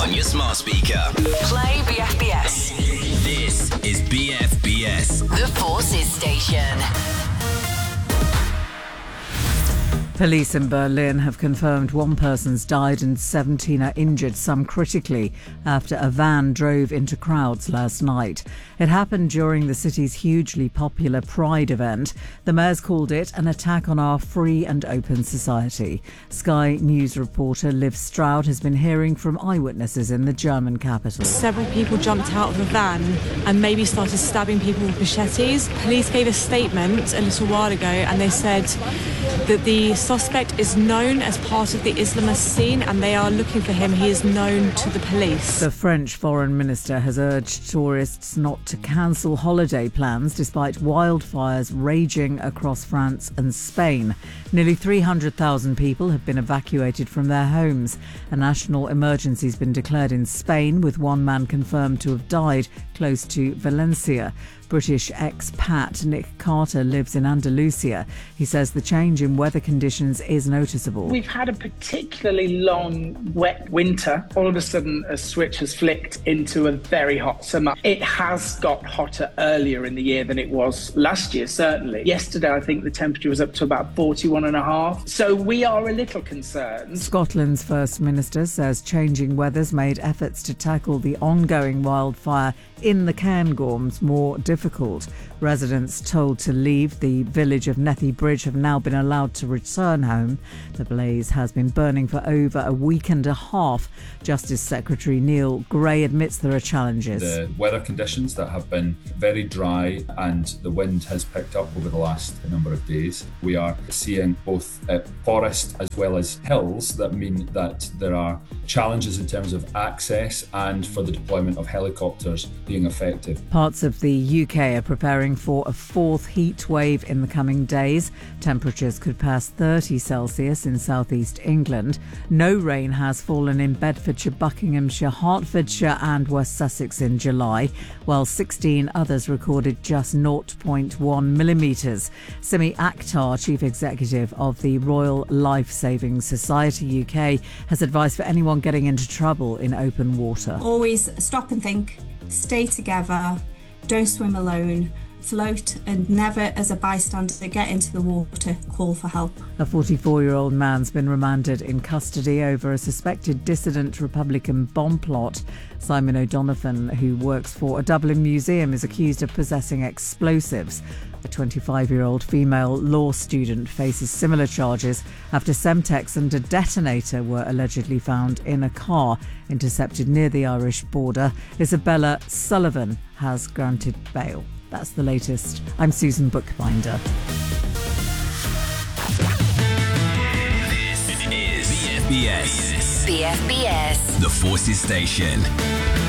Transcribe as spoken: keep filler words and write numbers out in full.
on your smart speaker. Play B F B S. This is B F B S. The Forces Station. Police in Berlin have confirmed one person's died and seventeen are injured, some critically, after a van drove into crowds last night. It happened during the city's hugely popular Pride event. The mayor's called it an attack on our free and open society. Sky News reporter Liv Stroud has been hearing from eyewitnesses in the German capital. Several people jumped out of the van and maybe started stabbing people with machetes. Police gave a statement a little while ago and they said that the suspect is known as part of the Islamist scene and they are looking for him. He is known to the police. The French foreign minister has urged tourists not to cancel holiday plans despite wildfires raging across France and Spain. Nearly three hundred thousand people have been evacuated from their homes. A national emergency has been declared in Spain, with one man confirmed to have died close to Valencia. British expat Nick Carter lives in Andalusia. He says the change in weather conditions is noticeable. We've had a particularly long, wet winter. All of a sudden, a switch has flicked into a very hot summer. It has got hotter earlier in the year than it was last year, certainly. Yesterday, I think the temperature was up to about forty-one and a half. So we are a little concerned. Scotland's First Minister says changing weather's made efforts to tackle the ongoing wildfire in the Cairngorms more difficult. Residents told to leave the village of Nethy Bridge have now been allowed to return home. The blaze has been burning for over a week and a half. Justice Secretary Neil Gray admits there are challenges. The weather conditions that have been very dry and the wind has picked up over the last number of days. We are seeing both uh, forest as well as hills that mean that there are challenges in terms of access and for the deployment of helicopters being effective. Parts of the U K are preparing for a fourth heat wave in the coming days. Temperatures could pass thirty Celsius in southeast England. No rain has fallen in Bedfordshire, Buckinghamshire, Hertfordshire and West Sussex in July, while sixteen others recorded just zero point one millimetres. Simi Akhtar, Chief Executive of the Royal Life Saving Society U K, has advice for anyone getting into trouble in open water. Always stop and think, stay together, don't swim alone, float, and never as a bystander get into the water, call for help. A forty-four-year-old man's been remanded in custody over a suspected dissident Republican bomb plot. Simon O'Donovan, who works for a Dublin museum, is accused of possessing explosives. A twenty-five-year-old female law student faces similar charges after Semtex and a detonator were allegedly found in a car intercepted near the Irish border. Isabella Sullivan has granted bail. That's the latest. I'm Susan Bookbinder. This is B F B S. B F B S. The Forces Station.